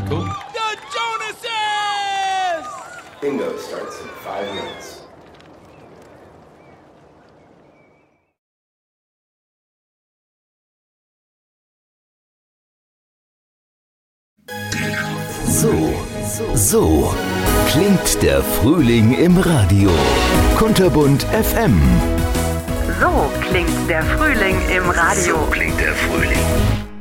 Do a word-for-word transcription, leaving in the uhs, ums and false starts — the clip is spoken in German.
Cool. The Jonases! Bingo starts in five minutes. So, so klingt der Frühling im Radio. Kunterbunt F M. So klingt der Frühling im Radio. So klingt der Frühling.